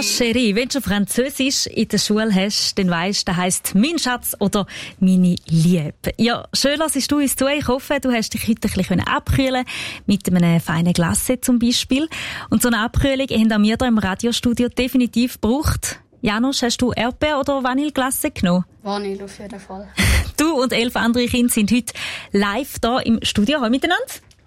Chérie, wenn du Französisch in der Schule hast, dann weisst, das heisst «mein Schatz» oder «meine Liebe». Ja, schön lassest du uns zu. Ich hoffe, du hast dich heute ein bisschen abkühlen mit einem feinen Glacé zum Beispiel. Und so eine Abkühlung haben wir hier im Radiostudio definitiv gebraucht. Janusz, hast du Erdbeer- oder Vanilleglace genommen? Vanille auf jeden Fall. Du und 11 andere Kinder sind heute live hier im Studio. Hallo miteinander.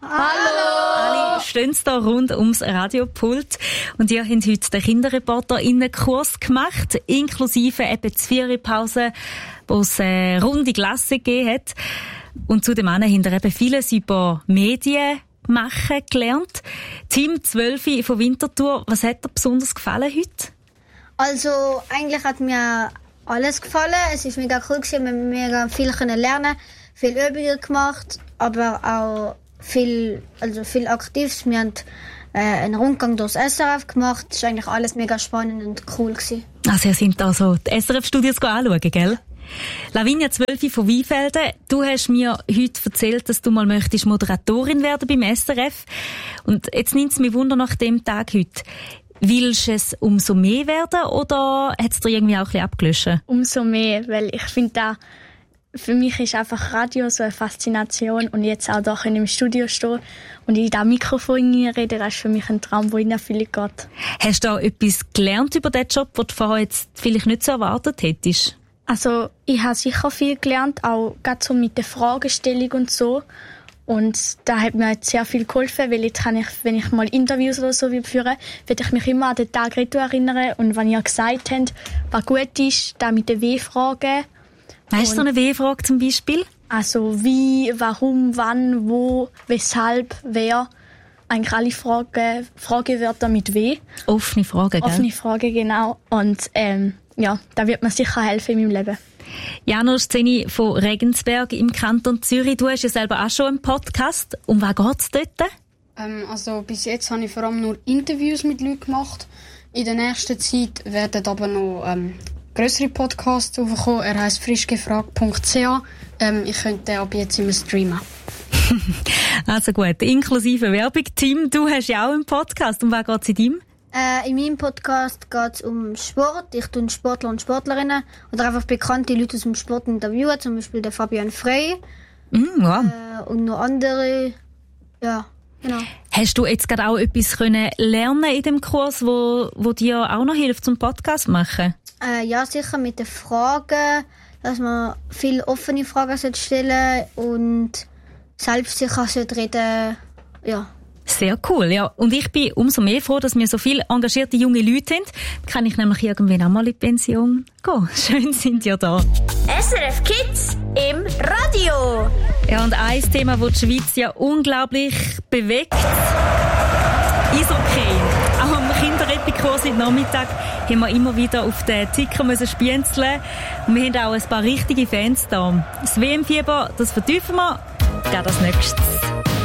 Hallo! Alle stehen da rund ums Radiopult. Und ihr habt heute den KinderreporterInnen-Kurs gemacht, inklusive eben die Viererpause, wo es eine runde Klasse gegeben hat. Und zu dem anderen habt ihr eben vieles über Medien machen gelernt. Team 12 von Winterthur, was hat dir besonders gefallen heute? Also, eigentlich hat mir alles gefallen. Es ist mega cool gewesen. Wir haben mega viel lernen, viel Übungen gemacht, aber auch viel Aktives. Wir haben einen Rundgang durchs SRF gemacht. Es war eigentlich alles mega spannend und cool gewesen. Also, ihr seid also die SRF-Studios anschauen, gell? Lavinia 12 von Weinfelden, du hast mir heute erzählt, dass du mal möchtest Moderatorin werden beim SRF. Und jetzt nimmt es mich Wunder nach dem Tag heute. Willst du es umso mehr werden oder hat es dir irgendwie auch ein bisschen abgelöscht? Umso mehr, weil ich finde da, für mich ist einfach Radio so eine Faszination und jetzt auch da im Studio stehen und in diesem Mikrofon reden, das ist für mich ein Traum, der in Erfüllung geht. Hast du auch etwas gelernt über diesen Job, den du vorher jetzt vielleicht nicht so erwartet hättest? Also ich habe sicher viel gelernt, auch gerade so mit der Fragestellung und so. Und da hat mir jetzt sehr viel geholfen, weil jetzt kann ich, wenn ich mal Interviews oder so führe, werde ich mich immer an den Tag erinnern. Und wenn ihr gesagt habt, was gut ist, da mit den W-Fragen. Weißt du so eine W-Frage zum Beispiel? Also wie, warum, wann, wo, weshalb, wer. Eigentlich alle Fragewörter mit W. Offene Fragen, gell? Offene Fragen, genau. Und ja, da wird mir sicher helfen in meinem Leben. Janusz Zeni von Regensberg im Kanton Zürich. Du hast ja selber auch schon einen Podcast. Um was geht's dort? Also bis jetzt habe ich vor allem nur Interviews mit Leuten gemacht. In der nächsten Zeit werden aber noch grössere Podcasts aufkommen. Er heisst frischgefragt.ch. Ich könnte ab jetzt immer streamen. Also gut, inklusive Werbung. Tim, du hast ja auch einen Podcast. Um was geht's in deinem? In meinem Podcast geht es um Sport. Ich tue Sportler und Sportlerinnen oder einfach bekannte Leute aus dem Sport interviewen, zum Beispiel der Fabian Frey. Wow. Und noch andere. Ja, genau. Hast du jetzt gerade auch etwas können lernen in dem Kurs, wo dir auch noch hilft zum Podcast machen? Ja, sicher mit den Fragen, dass man viele offene Fragen stellen und selbstsicher reden. Ja. Sehr cool, ja. Und ich bin umso mehr froh, dass wir so viele engagierte junge Leute haben. Dann kann ich nämlich irgendwann auch mal in die Pension gehen. Schön sind ihr da. SRF Kids im Radio. Ja, und ein Thema, das die Schweiz ja unglaublich bewegt. Eishockey. Auch am Kinderepikurs heute Nachmittag haben wir immer wieder auf den Ticker spienzeln. Und wir haben auch ein paar richtige Fans da. Das WM-Fieber, das vertiefen wir. Gerade als nächstes.